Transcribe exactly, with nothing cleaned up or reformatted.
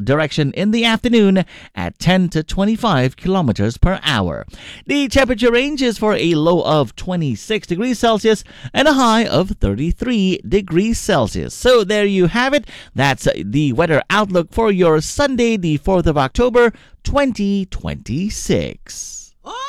direction in the afternoon at ten to twenty-five kilometers per hour. The temperature range is for a low of twenty-six degrees Celsius and a high of thirty-three degrees Celsius. So there you have it. That's the weather outlook for your Sunday, the fourth of October, twenty twenty-six.